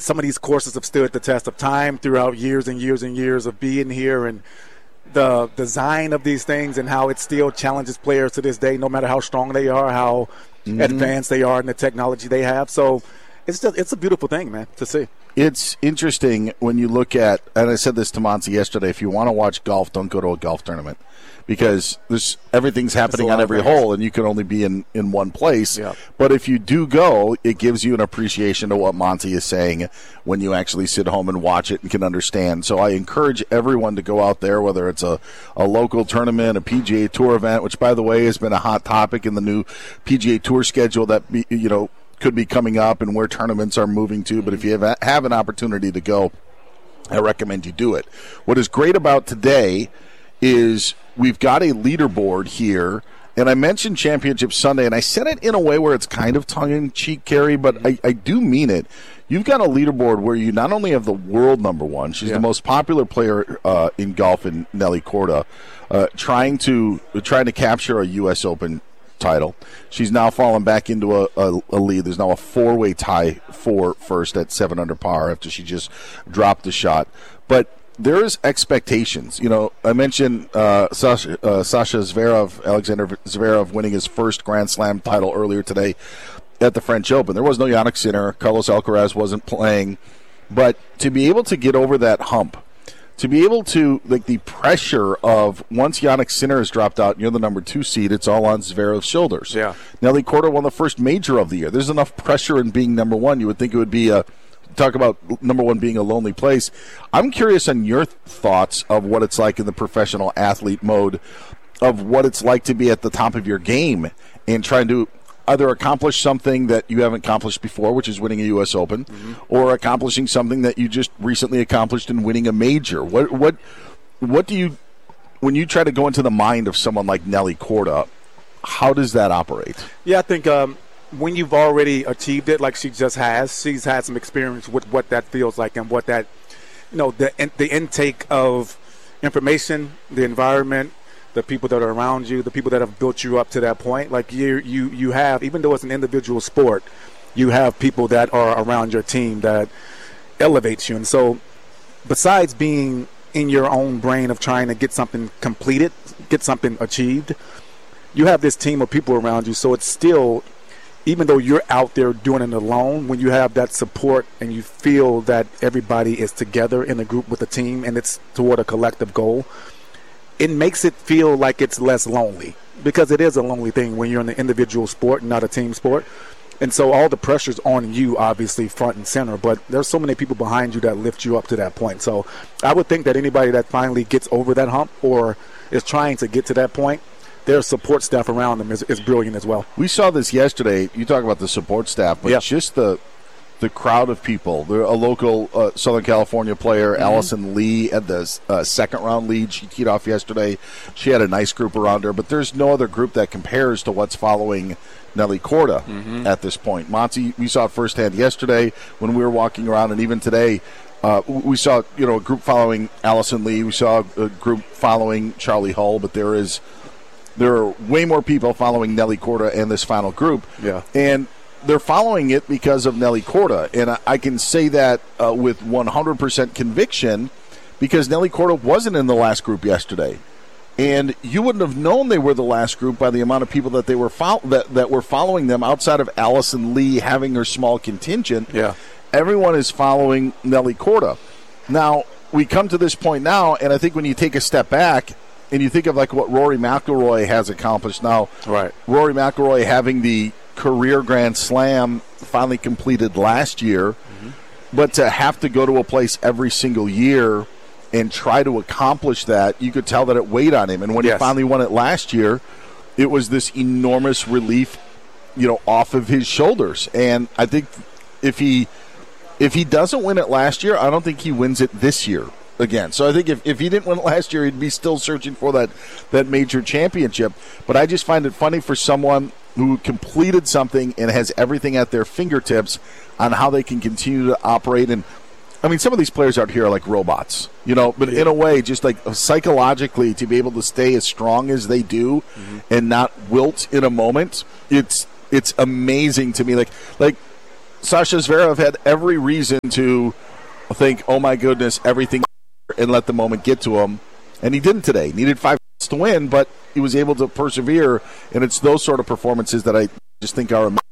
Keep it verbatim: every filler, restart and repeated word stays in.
some of these courses have stood the test of time throughout years and years and years of being here, and the design of these things and how it still challenges players to this day, no matter how strong they are, how mm-hmm. advanced they are in the technology they have. So it's just, it's a beautiful thing, man, to see. It's interesting when you look at, and I said this to Monty yesterday, if you want to watch golf, don't go to a golf tournament because there's everything's happening on every hole and you can only be in, in one place. Yep. But if you do go, it gives you an appreciation of what Monty is saying when you actually sit home and watch it and can understand. So I encourage everyone to go out there, whether it's a, a local tournament, a P G A Tour event, which, by the way, has been a hot topic in the new P G A Tour schedule that, be, you know, could be coming up and where tournaments are moving to. But if you have, have an opportunity to go, I recommend you do it. What is great about today is we've got a leaderboard here, and I mentioned Championship Sunday, and I said it in a way where it's kind of tongue-in-cheek, Kerry, but I, I do mean it. You've got a leaderboard where you not only have the world number one, she's yeah. the most popular player uh, in golf in Nelly Korda, uh, trying to trying to capture a U S Open title. She's now fallen back into a, a, a lead. There's now a four-way tie for first at seven under par after she just dropped the shot. But there's expectations. You know, I mentioned uh, Sasha, uh, Sasha Zverev, Alexander Zverev, winning his first Grand Slam title earlier today at the French Open. There was no Jannik Sinner. Carlos Alcaraz wasn't playing. But to be able to get over that hump, to be able to, like, the pressure of once Jannik Sinner has dropped out and you're the number two seed, it's all on Zverev's shoulders. Yeah. Nelly Korda won the first major of the year. There's enough pressure in being number one. You would think it would be a, talk about number one being a lonely place. I'm curious on your thoughts of what it's like in the professional athlete mode, of what it's like to be at the top of your game and trying to either accomplish something that you haven't accomplished before, which is winning a U S Open, mm-hmm. or accomplishing something that you just recently accomplished in winning a major. What what what do you, when you try to go into the mind of someone like Nelly Korda, how does that operate? Yeah, I think um, when you've already achieved it, like she just has, she's had some experience with what that feels like and what that, you know, the the intake of information, the environment, the people that are around you, the people that have built you up to that point. Like you, you, you have, even though it's an individual sport, you have people that are around your team that elevates you. And so besides being in your own brain of trying to get something completed, get something achieved, you have this team of people around you. So it's still, even though you're out there doing it alone, when you have that support and you feel that everybody is together in a group with a team and it's toward a collective goal, it makes it feel like it's less lonely, because it is a lonely thing when you're in an individual sport and not a team sport. And so all the pressure's on you, obviously, front and center, but there's so many people behind you that lift you up to that point. So I would think that anybody that finally gets over that hump or is trying to get to that point, their support staff around them is, is brilliant as well. We saw this yesterday. You talk about the support staff, but yep. just the the crowd of people. There, a local uh, Southern California player, mm-hmm. Allison Lee, had the uh, second round lead. She teed off yesterday. She had a nice group around her, but there's no other group that compares to what's following Nelly Korda mm-hmm. at this point. Monty, we saw it firsthand yesterday when we were walking around, and even today, uh, we saw you know a group following Allison Lee. We saw a group following Charlie Hull, but there is there are way more people following Nelly Korda and this final group. Yeah, and they're following it because of Nelly Korda, and I, I can say that uh, with one hundred percent conviction because Nelly Korda wasn't in the last group yesterday. And you wouldn't have known they were the last group by the amount of people that they were fo- that, that were following them outside of Allison Lee having her small contingent. Yeah. Everyone is following Nelly Korda. Now, we come to this point now, and I think when you take a step back and you think of like what Rory McIlroy has accomplished now, right? Rory McIlroy having the career Grand Slam finally completed last year, mm-hmm. but to have to go to a place every single year and try to accomplish that, you could tell that it weighed on him. And when yes. he finally won it last year, it was this enormous relief, you know, off of his shoulders. And I think if he if he doesn't win it last year, I don't think he wins it this year again. So I think if, if he didn't win it last year, he'd be still searching for that, that major championship. But I just find it funny for someone who completed something and has everything at their fingertips on how they can continue to operate. And I mean, some of these players out here are like robots, you know, but in a way, just like psychologically to be able to stay as strong as they do mm-hmm. and not wilt in a moment, it's it's amazing to me. Like, like Sasha Zverev had every reason to think, oh my goodness, everything, and let the moment get to him. And he didn't today. He needed five to win, but he was able to persevere. And it's those sort of performances that I just think are amazing.